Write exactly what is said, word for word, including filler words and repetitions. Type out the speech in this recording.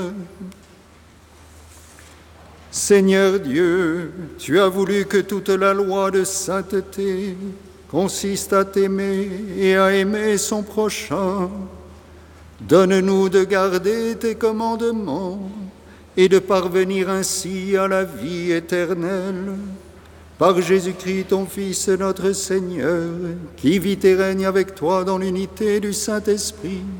Seigneur Dieu, tu as voulu que toute la loi de sainteté consiste à t'aimer et à aimer son prochain. Donne-nous de garder tes commandements et de parvenir ainsi à la vie éternelle. Par Jésus-Christ, ton Fils, notre Seigneur, qui vit et règne avec toi dans l'unité du Saint-Esprit,